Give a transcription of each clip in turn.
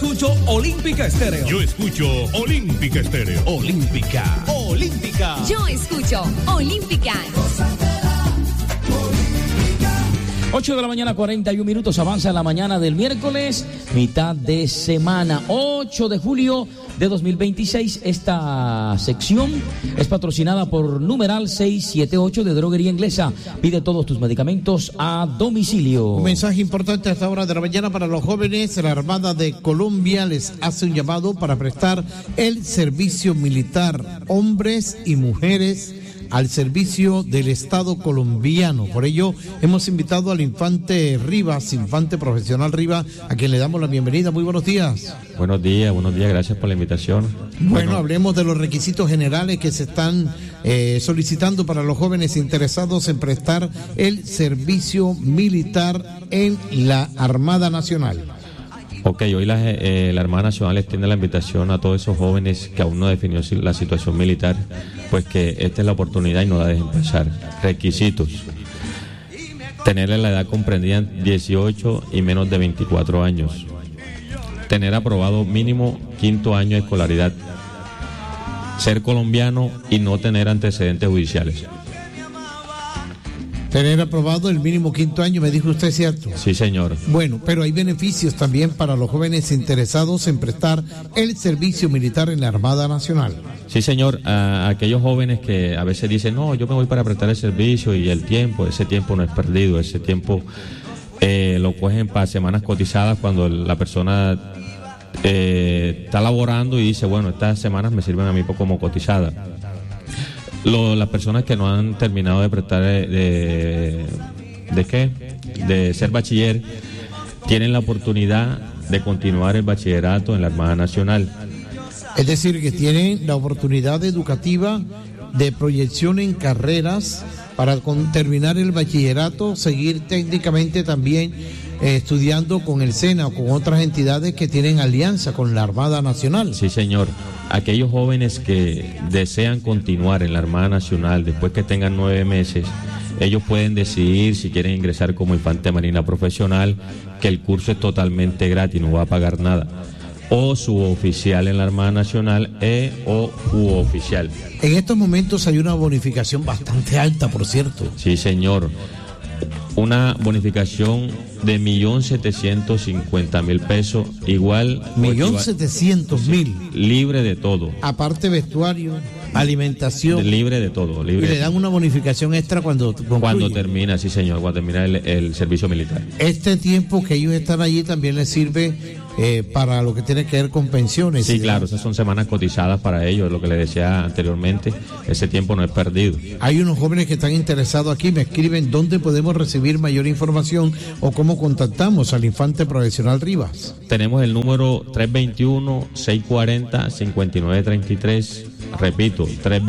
escucho Olímpica Estéreo. Yo escucho Olímpica Estéreo. Olímpica. Olímpica. Yo escucho Olímpica. 8 de la mañana, 41 minutos. Avanza la mañana del miércoles, mitad de semana, 8 de julio de 2026. Esta sección es patrocinada por Numeral 678 de Droguería Inglesa. Pide todos tus medicamentos a domicilio. Un mensaje importante a esta hora de la mañana para los jóvenes. La Armada de Colombia les hace un llamado para prestar el servicio militar, hombres y mujeres, al servicio del Estado colombiano. Por ello, hemos invitado al infante Rivas, infante profesional Rivas, a quien le damos la bienvenida. Muy buenos días. Buenos días, gracias por la invitación. Bueno, hablemos de los requisitos generales que se están solicitando para los jóvenes interesados en prestar el servicio militar en la Armada Nacional. Ok, hoy la Armada Nacional extiende la invitación a todos esos jóvenes que aún no definió la situación militar, pues que esta es la oportunidad y no la dejen pasar. Requisitos: tener la edad comprendida en 18 y menos de 24 años, tener aprobado mínimo 5º año de escolaridad, ser colombiano y no tener antecedentes judiciales. Tener aprobado el mínimo 5º año, me dijo usted, ¿cierto? Sí, señor. Bueno, pero hay beneficios también para los jóvenes interesados en prestar el servicio militar en la Armada Nacional. Sí, señor. A aquellos jóvenes que a veces dicen, no, yo me voy para prestar el servicio y ese tiempo no es perdido, ese tiempo lo cogen para semanas cotizadas cuando la persona está laborando y dice, bueno, estas semanas me sirven a mí como cotizada. Las personas que no han terminado de prestar de ser bachiller tienen la oportunidad de continuar el bachillerato en la Armada Nacional. Es decir, que tienen la oportunidad educativa de proyección en carreras para terminar el bachillerato, seguir técnicamente también estudiando con el SENA o con otras entidades que tienen alianza con la Armada Nacional. Sí, señor. Aquellos jóvenes que desean continuar en la Armada Nacional después que tengan 9 meses, ellos pueden decidir si quieren ingresar como infante marina profesional, que el curso es totalmente gratis, no va a pagar nada, o suboficial en la Armada Nacional o suboficial. En estos momentos hay una bonificación bastante alta, por cierto. Sí, señor. Una bonificación de 1.750.000 pesos, igual 1.700.000, libre de todo, aparte vestuario, alimentación, libre de todo, libre. Y le dan una bonificación extra cuando termina, sí, señor, cuando termina el servicio militar. Este tiempo que ellos están allí también les sirve para lo que tiene que ver con pensiones. Sí, claro, esas son semanas cotizadas para ellos, lo que les decía anteriormente, ese tiempo no es perdido. Hay unos jóvenes que están interesados aquí, me escriben dónde podemos recibir mayor información o cómo contactamos al infante profesional Rivas. Tenemos el número 321-640-5933, repito,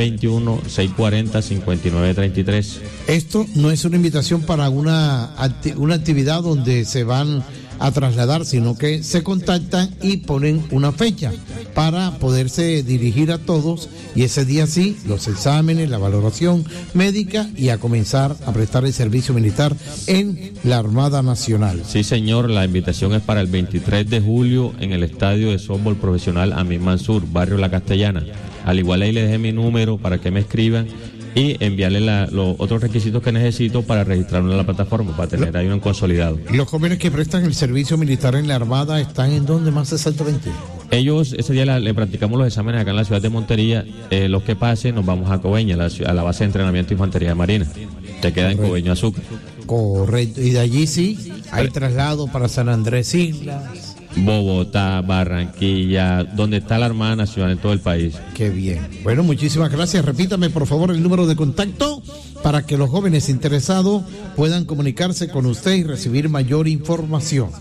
321-640-5933. Esto no es una invitación para una actividad donde se van a trasladar, sino que se contactan y ponen una fecha para poderse dirigir a todos, y ese día sí, los exámenes, la valoración médica y a comenzar a prestar el servicio militar en la Armada Nacional. Sí, señor, la invitación es para el 23 de julio en el Estadio de Softball Profesional Amin Mansur, barrio La Castellana. Al igual ahí les dejé mi número para que me escriban y enviarle los otros requisitos que necesito para registrarme en la plataforma, para tener ahí un consolidado. ¿Los jóvenes que prestan el servicio militar en la Armada están en dónde más exactamente? Ellos, ese día le practicamos los exámenes acá en la ciudad de Montería. Los que pasen, nos vamos a Coveña, a la base de entrenamiento de Infantería Marina. Te queda en Coveño Azúcar. Correcto, y de allí sí, hay traslado para San Andrés Islas, Bogotá, Barranquilla, donde está la Armada Nacional en todo el país. Qué bien. Bueno, muchísimas gracias. Repítame, por favor, el número de contacto para que los jóvenes interesados puedan comunicarse con usted y recibir mayor información.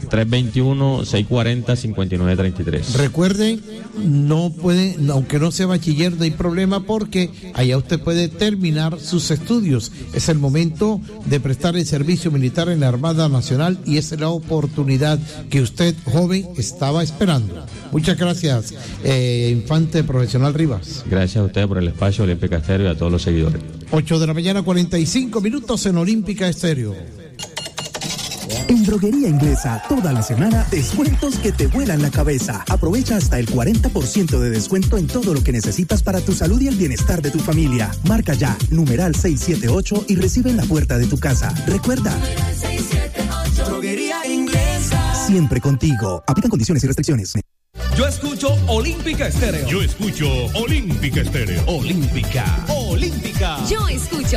321-640-5933. Recuerden, no pueden, aunque no sea bachiller, no hay problema, porque allá usted puede terminar sus estudios. Es el momento de prestar el servicio militar en la Armada Nacional y es la oportunidad que usted, joven, estaba esperando. Muchas gracias, infante profesional Rivas. Gracias a usted por el espacio, Olímpica Estéreo, y a todos los seguidores. 8 de la mañana, 45 minutos en Olímpica Estéreo. En Droguería Inglesa, toda la semana, descuentos que te vuelan la cabeza. Aprovecha hasta el 40% de descuento en todo lo que necesitas para tu salud y el bienestar de tu familia. Marca ya, numeral 678 y recibe en la puerta de tu casa. Recuerda, Droguería Inglesa. Siempre contigo. Aplican condiciones y restricciones. Yo escucho Olímpica Estéreo. Yo escucho Olímpica Estéreo. Olímpica. Olímpica. Yo escucho